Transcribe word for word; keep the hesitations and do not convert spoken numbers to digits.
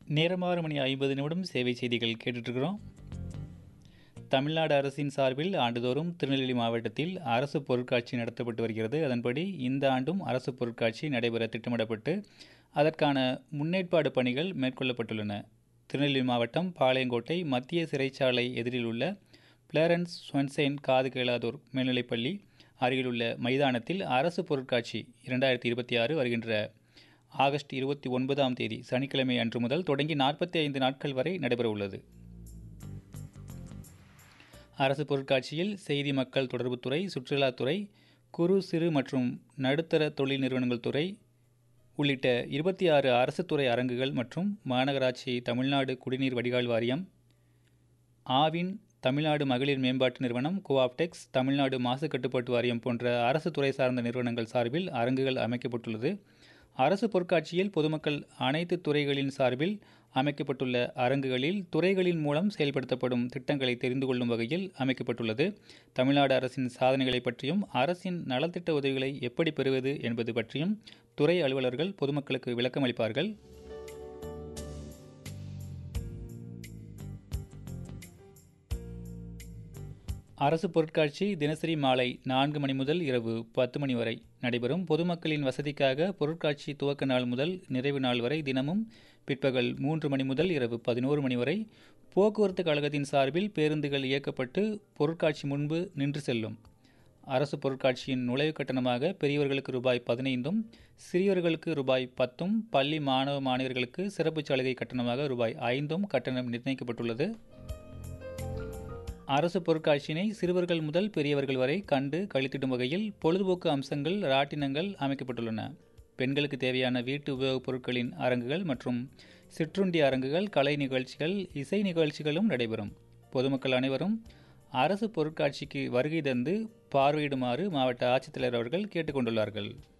நேரம் ஆறு மணி ஐம்பது நிமிடம் சேவை செய்திகள் கேட்டுட்ருக்கிறோம். தமிழ்நாடு அரசின் சார்பில் ஆண்டுதோறும் திருநெல்வேலி மாவட்டத்தில் அரசு பொருட்காட்சி நடத்தப்பட்டு வருகிறது. அதன்படி இந்த ஆண்டும் அரசு பொருட்காட்சி நடைபெற திட்டமிடப்பட்டு அதற்கான முன்னேற்பாடு பணிகள் மேற்கொள்ளப்பட்டுள்ளன. திருநெல்வேலி மாவட்டம் பாளையங்கோட்டை மத்திய சிறைச்சாலை எதிரில் உள்ள பிளரன்ஸ் ஸ்வென்சைன் காது கேளாதோர் மேல்நிலைப்பள்ளி அருகிலுள்ள மைதானத்தில் அரசு பொருட்காட்சி இரண்டாயிரத்தி இருபத்தி ஆறு வருகின்ற ஆகஸ்ட் இருபத்தி ஒன்பதாம் தேதி சனிக்கிழமை அன்று முதல் தொடங்கி நாற்பத்தி ஐந்து நாட்கள் வரை நடைபெறவுள்ளது. அரசு பொருட்காட்சியில் செய்தி மக்கள் தொடர்புத்துறை, சுற்றுலாத்துறை, குறு சிறு மற்றும் நடுத்தர தொழில் நிறுவனங்கள் துறை உள்ளிட்ட இருபத்தி ஆறு அரசு துறை அரங்குகள் மற்றும் மாநகராட்சி, தமிழ்நாடு குடிநீர் வடிகால் வாரியம், ஆவின், தமிழ்நாடு மகளிர் மேம்பாட்டு நிறுவனம், கோஆப்டெக்ஸ், தமிழ்நாடு மாசு கட்டுப்பாட்டு வாரியம் போன்ற அரசு துறை சார்ந்த நிறுவனங்கள் சார்பில் அரங்குகள் அமைக்கப்பட்டுள்ளது. அரசு பொருட்காட்சியில் பொதுமக்கள் அனைத்து துறைகளின் சார்பில் அமைக்கப்பட்டுள்ள அரங்குகளில் துறைகளின் மூலம் செயல்படுத்தப்படும் திட்டங்களை தெரிந்து கொள்ளும் வகையில் அமைக்கப்பட்டுள்ளது. தமிழ்நாடு அரசின் சாதனைகளை பற்றியும் அரசின் நலத்திட்ட உதவிகளை எப்படி பெறுவது என்பது பற்றியும் துறை அலுவலர்கள் பொதுமக்களுக்கு விளக்கம் அளிப்பார்கள். அரசு பொருட்காட்சி தினசரி மாலை நான்கு மணி முதல் இரவு பத்து மணி வரை நடைபெறும். பொதுமக்களின் வசதிக்காக பொருட்காட்சி துவக்க நாள் முதல் நிறைவு நாள் வரை தினமும் பிற்பகல் மூன்று மணி முதல் இரவு பதினோரு மணி வரை போக்குவரத்து கழகத்தின் சார்பில் பேருந்துகள் இயக்கப்பட்டு பொருட்காட்சி முன்பு நின்று செல்லும். அரசு பொருட்காட்சியின் நுழைவு கட்டணமாக பெரியவர்களுக்கு ரூபாய் பதினைந்தும், சிறியவர்களுக்கு ரூபாய் பத்தும், பள்ளி மாணவ மாணவியர்களுக்கு சிறப்பு சலுகை கட்டணமாக ரூபாய் ஐந்தும் கட்டணம் நிர்ணயிக்கப்பட்டுள்ளது. அரசு பொருட்காட்சியினை சிறுவர்கள் முதல் பெரியவர்கள் வரை கண்டு கழித்திடும் வகையில் பொழுதுபோக்கு அம்சங்கள், ராட்டினங்கள் அமைக்கப்பட்டுள்ளன. பெண்களுக்கு தேவையான வீட்டு உபயோகப் பொருட்களின் அரங்குகள் மற்றும் சிற்றுண்டி அரங்குகள், கலை நிகழ்ச்சிகள், இசை நிகழ்ச்சிகளும் நடைபெறும். பொதுமக்கள் அனைவரும் அரசு பொருட்காட்சிக்கு வருகை தந்து பார்வையிடுமாறு மாவட்ட ஆட்சித்தலைவர் அவர்கள் கேட்டுக்கொண்டுள்ளார்கள்.